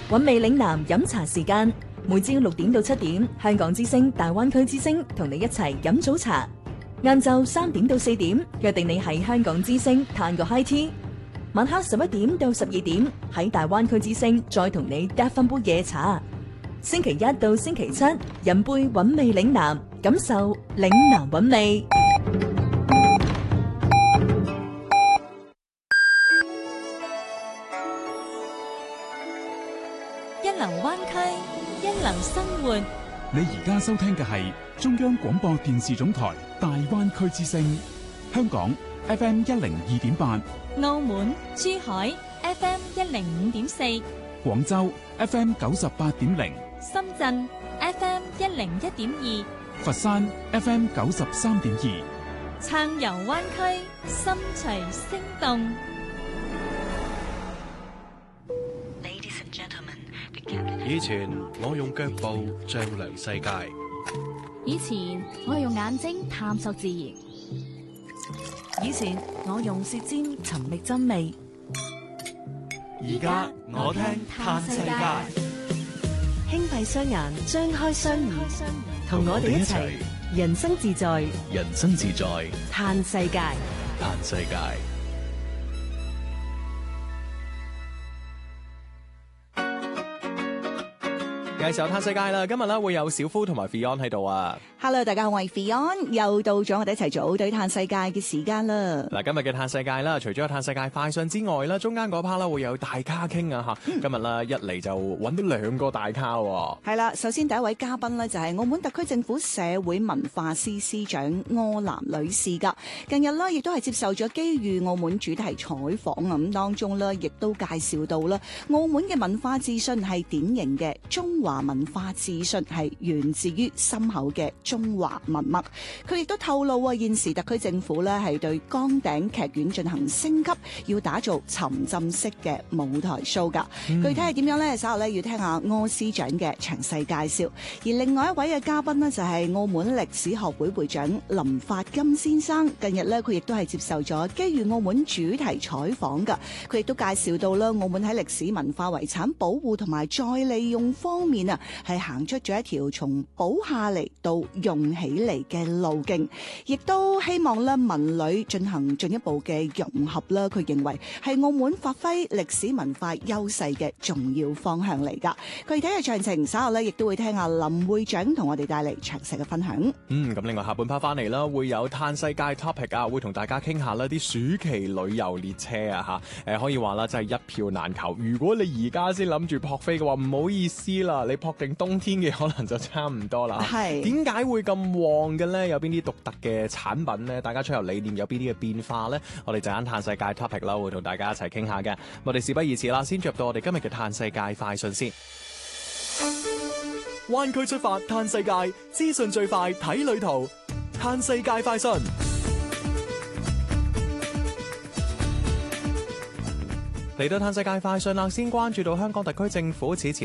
韻味嶺南飲茶時間，每朝6點到7點，香港之聲、大灣區之聲同你一齊飲早茶。晏晝3點到4點，約定你喺香港之聲嘆個 high tea。晚黑11點到12點，喺大灣區之聲再同你嗒翻杯夜茶。星期一到星期七，飲杯韻味嶺南，感受嶺南韻味。 一流灣區，一流生活。 你而家收聽嘅係中央廣播電視總台大灣區之聲，香港 FM 102.8， 澳門、珠海 FM 105.4， 廣州 FM 98.0， 深圳 FM 101.2，佛山 FM 93.2， 撐遊灣區，心隨聲動。 以前我用腳步丈量世界， 以前我用眼睛探索自然， 以前我用舌尖尋覓真味， 而家我聽嘆世界。 輕閉雙眼，張開雙耳，同我哋一齊人生自在， 人生自在， 嘆世界， 嘆世界。 介紹嘆世界啦，今日咧會有小夫同埋 Fion 喺度啊。 Hello， 大家好，我係 Fion，又到咗我哋一齊組隊嘆世界嘅時間啦。 嗱，今日嘅嘆世界啦，除咗有嘆世界快訊之外啦，中間嗰 part 啦會有大咖傾啊吓。今日啦一嚟就揾到2個大咖喎。 係啦，首先第一位嘉賓呢，就係澳門特區政府社會文化司司長柯南女士噶。近日呢，亦都係接受咗機遇澳門主題採訪啊，咁當中呢，亦都介紹到啦，澳門嘅文化自信係典型嘅中華文化自信係源自於深厚嘅中華文脈。佢亦都透露啊，現時特區政府咧係對崗頂劇院進行升級，要打造沉浸式嘅舞台 show 噶。具體係點樣呢？稍後咧要聽下柯司長嘅詳細介紹。而另外一位嘅嘉賓呢，就係澳門歷史學會會長林發金先生。近日呢，佢亦都係接受咗機遇澳門主題採訪噶。佢亦都介紹到啦，澳門喺歷史文化遺產保護同埋再利用方面啊，係行出咗一條從保下嚟到用起嚟嘅路徑，亦都希望咧文旅進行進一步嘅融合啦。佢認為係澳門發揮歷史文化優勢嘅重要方向嚟噶。具體嘅詳情稍後咧亦都會聽下林會長同我哋帶嚟詳細嘅分享。 咁另外下半 part 翻嚟啦，會有嘆世界 topic 啊，會同大家傾下啦啲暑期旅遊列車啊吓。可以話啦，真係一票難求。如果你而家先諗住撲飛嘅話，唔好意思啦，你撲定冬天嘅可能就差唔多啦。係點解會咁旺嘅咧？有邊啲獨特嘅產品咧？大家出遊理念有邊啲嘅變化咧？我哋就陣間嘆世界 topic 啦，會同大家一齊傾下嘅。我哋事不宜遲啦，先進入到我哋今日嘅嘆世界快訊先。灣區出發嘆世界，資訊最快睇旅途。嘆世界快訊。嚟到嘆世界快訊啦，先關注到香港特區政府此前